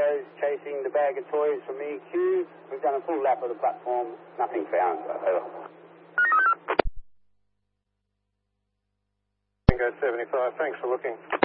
those chasing the bag of toys from EQ. We've done a full lap of the platform. Nothing found. Over. Bingo 75, thanks for looking.